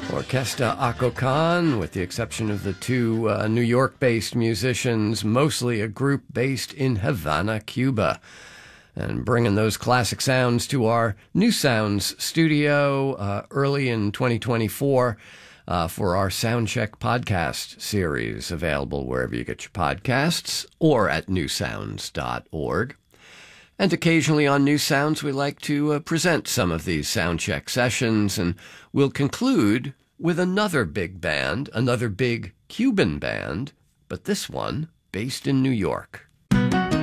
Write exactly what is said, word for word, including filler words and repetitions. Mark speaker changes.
Speaker 1: Orquesta Acocan, with the exception of the two uh, New York-based musicians, mostly a group based in Havana, Cuba. And bringing those classic sounds to our New Sounds studio uh, early in twenty twenty-four uh, for our Soundcheck podcast series, available wherever you get your podcasts or at new sounds dot org. And occasionally on New Sounds, we like to uh, present some of these Soundcheck sessions, and we'll conclude with another big band, another big Cuban band, but this one based in New York.